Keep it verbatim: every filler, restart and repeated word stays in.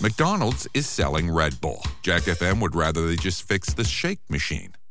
McDonald's is selling Red Bull. Jack F M would rather they just fix the shake machine.